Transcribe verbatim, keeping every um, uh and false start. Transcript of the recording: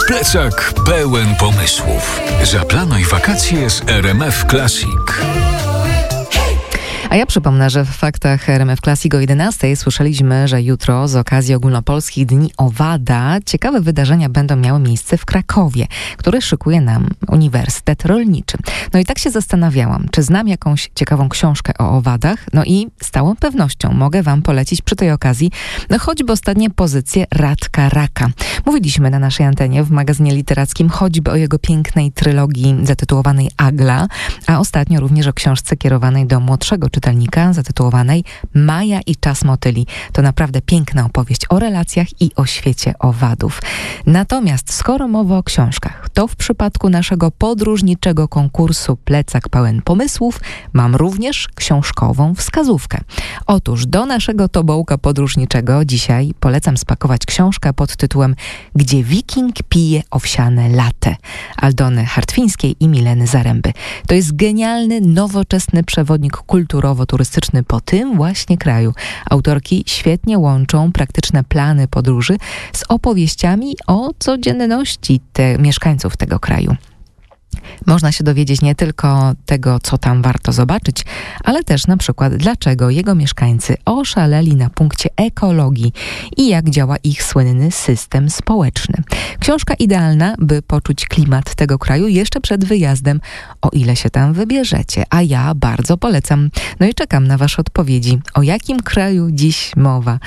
Plecak pełen pomysłów. Zaplanuj wakacje z R M F Classic. A ja przypomnę, że w faktach R M F Classic o jedenastej słyszeliśmy, że jutro z okazji Ogólnopolskich Dni Owada ciekawe wydarzenia będą miały miejsce w Krakowie, który szykuje nam Uniwersytet Rolniczy. No i tak się zastanawiałam, czy znam jakąś ciekawą książkę o owadach? No i z całą pewnością mogę wam polecić przy tej okazji no choćby ostatnie pozycje Radka Raka. Mówiliśmy na naszej antenie w magazynie literackim choćby o jego pięknej trylogii zatytułowanej Agla, a ostatnio również o książce kierowanej do młodszego czytelnika zatytułowanej Maja i czas motyli. To naprawdę piękna opowieść o relacjach i o świecie owadów. Natomiast skoro mowa o książkach, to w przypadku naszego podróżniczego konkursu Plecak pełen pomysłów mam również książkową wskazówkę. Otóż do naszego tobołka podróżniczego dzisiaj polecam spakować książkę pod tytułem Gdzie wiking pije owsiane latte Aldony Hartwińskiej i Mileny Zaręby. To jest genialny, nowoczesny przewodnik kulturowo-turystyczny po tym właśnie kraju. Autorki świetnie łączą praktyczne plany podróży z opowieściami o codzienności te, mieszkańców tego kraju. Można się dowiedzieć nie tylko tego, co tam warto zobaczyć, ale też na przykład dlaczego jego mieszkańcy oszaleli na punkcie ekologii i jak działa ich słynny system społeczny. Książka idealna, by poczuć klimat tego kraju jeszcze przed wyjazdem, o ile się tam wybierzecie, a ja bardzo polecam. No i czekam na wasze odpowiedzi. O jakim kraju dziś mowa?